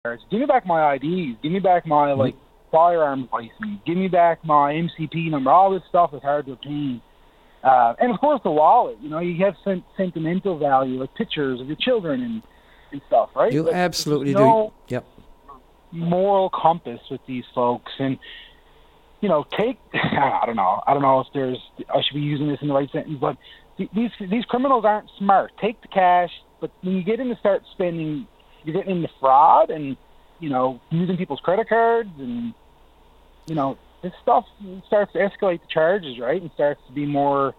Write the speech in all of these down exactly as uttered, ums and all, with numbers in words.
cards. Give me back my I Ds. Give me back my mm-hmm. like firearms license. Give me back my M C P number. All this stuff is hard to obtain. Uh, and of course the wallet. You know, you have sen- sentimental value, like pictures of your children and, and stuff, right? You but absolutely no do. Yep. Moral compass with these folks, and you know, take. I don't know. I don't know if there's. I should be using this in the right sentence, but these these criminals aren't smart. Take the cash, but when you get in to start spending, you're getting into fraud and, you know, using people's credit cards, and, you know, this stuff starts to escalate the charges, right, and starts to be more,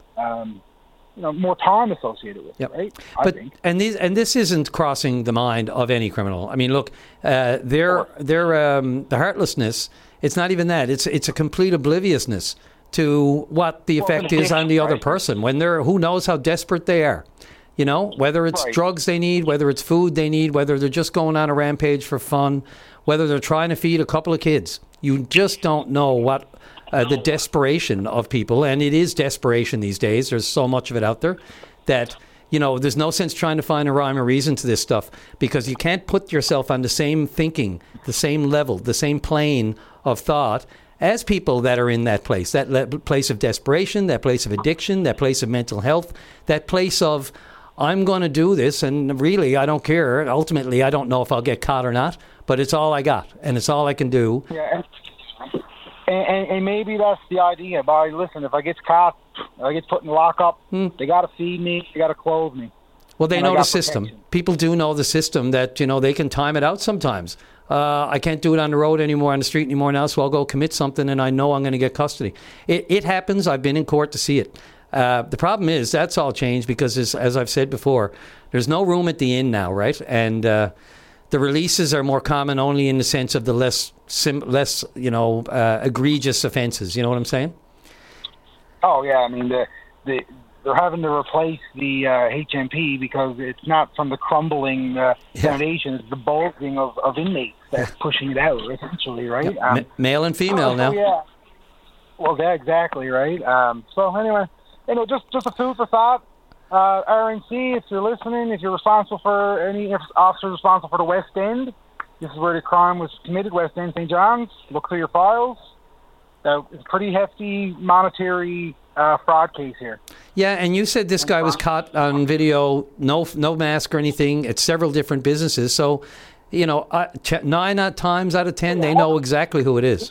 um, you know, more time associated with yep. it, right? But, I think. And these and this isn't crossing the mind of any criminal. I mean, look, uh, their their um, the heartlessness. It's not even that. It's it's a complete obliviousness to what the effect is on the other person when they're, who knows how desperate they are. You know, whether it's right. drugs they need, whether it's food they need, whether they're just going on a rampage for fun, whether they're trying to feed a couple of kids. You just don't know what uh, the desperation of people, and it is desperation these days. There's so much of it out there that, you know, there's no sense trying to find a rhyme or reason to this stuff because you can't put yourself on the same thinking, the same level, the same plane of thought as people that are in that place, that le- place of desperation, that place of addiction, that place of mental health, that place of, I'm going to do this, and really, I don't care. Ultimately, I don't know if I'll get caught or not, but it's all I got, and it's all I can do. Yeah, and, and, and maybe that's the idea. But listen, if I get caught, I get put in lockup, hmm. they got to feed me, they got to clothe me. Well, they and know the system. Protection. People do know the system that, you know, they can time it out sometimes. Uh, I can't do it on the road anymore, on the street anymore now, so I'll go commit something, and I know I'm going to get custody. It, it happens. I've been in court to see it. Uh, the problem is that's all changed because, as, as I've said before, there's no room at the inn now, right? And uh, the releases are more common only in the sense of the less, sim- less, you know, uh, egregious offenses. You know what I'm saying? Oh yeah, I mean the the they're having to replace the uh, H M P because it's not from the crumbling uh, yeah. foundation; it's the bulging of, of inmates that's pushing it out, essentially, right? Yeah. Um, M- male and female oh, now. Yeah. Well, yeah, exactly, right. Um, so anyway, you know, just just a food for thought. Uh, R N C, if you're listening, if you're responsible for any if officer responsible for the West End, this is where the crime was committed. West End, Saint John's. Look through your files. Uh, it's a pretty hefty monetary uh, fraud case here. Yeah, and you said this guy was caught on video, no no mask or anything, at several different businesses. So, you know, uh, ch- nine out times out of ten, they know exactly who it is.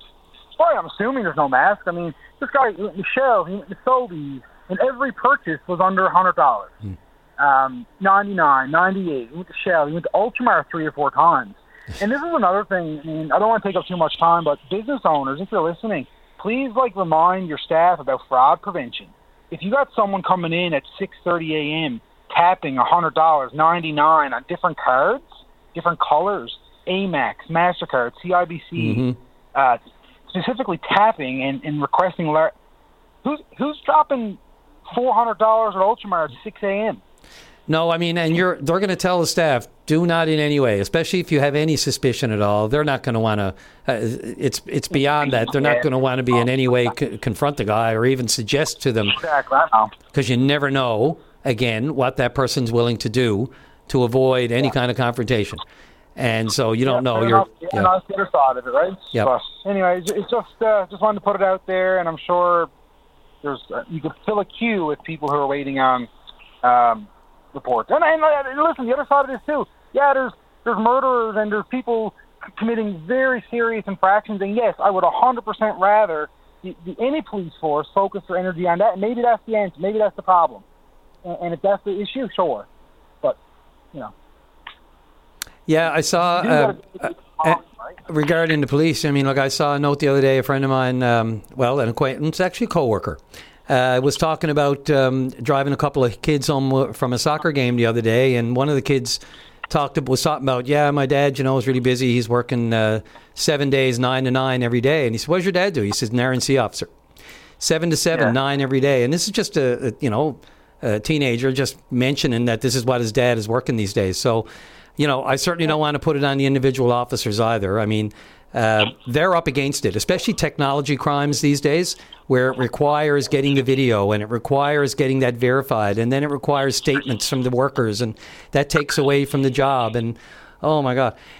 Well, I'm assuming there's no mask. I mean, this guy, Michelle, he sold these, and every purchase was under one hundred dollars. Hmm. Um, ninety-nine, ninety-eight. He went to Shell. He went to Ultramar three or four times. And this is another thing. I mean, I don't want to take up too much time, but business owners, if you're listening, please like remind your staff about fraud prevention. If you got someone coming in at six thirty a.m. tapping one hundred dollars, ninety-nine on different cards, different colors, Amex, MasterCard, C I B C, mm-hmm. uh, specifically tapping and, and requesting, lar- who's who's dropping four hundred dollars at Ultramar at six a.m.? No, I mean, and you're they're going to tell the staff, do not in any way, especially if you have any suspicion at all. They're not going to want to, uh, it's it's beyond that. They're not going to want to be in any way co- confront the guy or even suggest to them. Because you never know, again, what that person's willing to do to avoid any yeah. kind of confrontation. And so you don't yeah, know. You're, you're, yeah, yeah. that's the other side of it, right? Yep. But anyway, it's just, uh, just wanted to put it out there, and I'm sure there's uh, you could fill a queue with people who are waiting on um, reports. And, and, and listen, the other side of this too. Yeah, there's there's murderers and there's people committing very serious infractions. And yes, I would one hundred percent rather the, the, any police force focus their energy on that. And maybe that's the answer. Maybe that's the problem. And, and if that's the issue, sure. But you know. Yeah, I saw. Uh, uh, uh, regarding the police, I mean, like I saw a note the other day. A friend of mine, um, well, an acquaintance, actually a coworker. Uh, was talking about um, driving a couple of kids home from a soccer game the other day, and one of the kids talked was talking about, yeah, my dad, you know, is really busy. He's working uh, seven days, nine to nine every day. And he said, what does your dad do? He says, an R N C officer, seven to seven, yeah. nine every day. And this is just a, a you know a teenager just mentioning that this is what his dad is working these days. So, you know, I certainly don't want to put it on the individual officers either. I mean, uh, they're up against it, especially technology crimes these days, where it requires getting the video and it requires getting that verified, and then it requires statements from the workers, and that takes away from the job. And Oh my God!